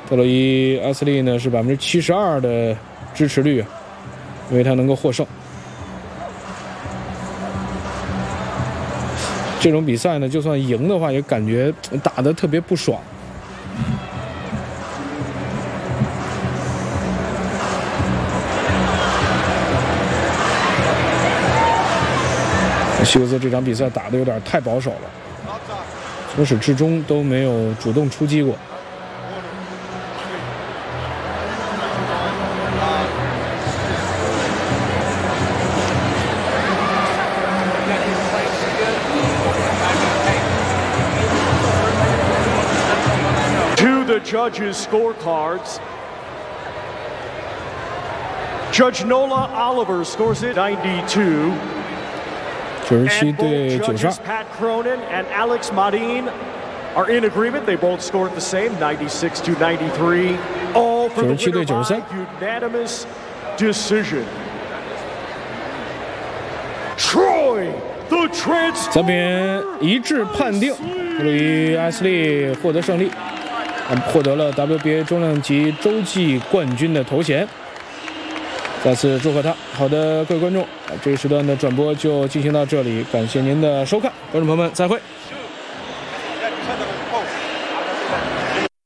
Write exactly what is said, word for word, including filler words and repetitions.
特洛伊阿斯利呢是百分之七十二的支持率，因为他能够获胜。这种比赛呢，就算赢的话，也感觉打得特别不爽。希沃兹这场比赛打得有点太保守了，从始至终都没有主动出击过。 To the judges' scorecards. Judge Nola Oliver scores it ninety-two. 九十七对九十二。 Pat Cronin and Alex Marin are in agreement. They both scored the same, ninety-six to ninety-three. All for the winner by unanimous decision. Troy, the transfer. 三边一致判定特洛伊阿斯利获得胜利，获得了 W B A 重量级洲际冠军的头衔。 再次祝贺他。好的，各位观众，这一时段的转播就进行到这里，感谢您的收看，观众朋友们，再会。